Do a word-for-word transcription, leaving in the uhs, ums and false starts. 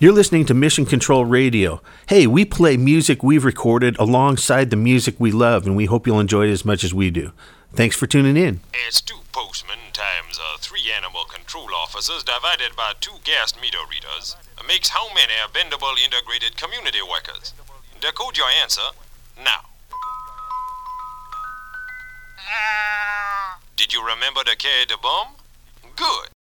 You're listening to Mission Control Radio. Hey, we play music we've recorded alongside the music we love, and we hope you'll enjoy it as much as we do. Thanks for tuning in. It's two postmen times uh, three animal control officers divided by two gas meter readers makes how many bendable integrated community workers? Decode your answer now. Did you remember to carry the bomb? Good.